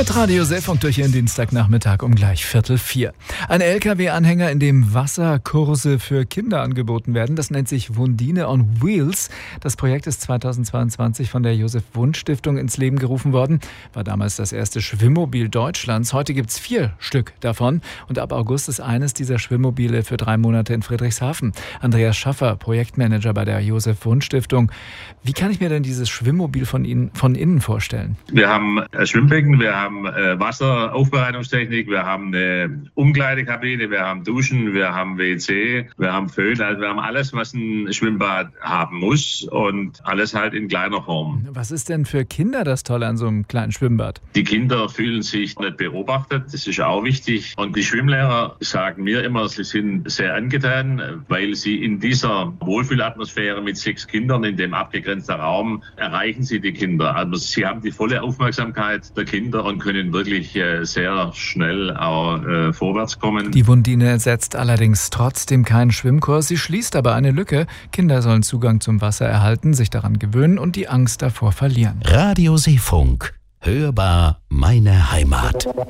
Mit Radio Seefunk durch Ihren Dienstagnachmittag um gleich 3:45. Ein LKW-Anhänger, in dem Wasserkurse für Kinder angeboten werden. Das nennt sich Wundine on Wheels. Das Projekt ist 2022 von der Josef-Wundt-Stiftung ins Leben gerufen worden. War damals das erste Schwimmmobil Deutschlands. Heute gibt es 4 Stück davon. Und ab August ist eines dieser Schwimmmobile für 3 Monate in Friedrichshafen. Andreas Schaffer, Projektmanager bei der Josef-Wundt-Stiftung. Wie kann ich mir denn dieses Schwimmmobil von innen vorstellen? Wir haben ein Schwimmbecken, wir haben Wasseraufbereitungstechnik, wir haben eine Umkleidekabine, wir haben Duschen, wir haben WC, wir haben Föhn, also wir haben alles, was ein Schwimmbad haben muss und alles halt in kleiner Form. Was ist denn für Kinder das Tolle an so einem kleinen Schwimmbad? Die Kinder fühlen sich nicht beobachtet, das ist auch wichtig. Und die Schwimmlehrer sagen mir immer, sie sind sehr angetan, weil sie in dieser Wohlfühlatmosphäre mit 6 Kindern in dem abgegrenzten Raum erreichen sie die Kinder. Also sie haben die volle Aufmerksamkeit der Kinder und können wirklich sehr schnell auch vorwärts kommen. Die Wundine setzt allerdings trotzdem keinen Schwimmkurs. Sie schließt aber eine Lücke. Kinder sollen Zugang zum Wasser erhalten, sich daran gewöhnen und die Angst davor verlieren. Radio Seefunk. Hörbar meine Heimat.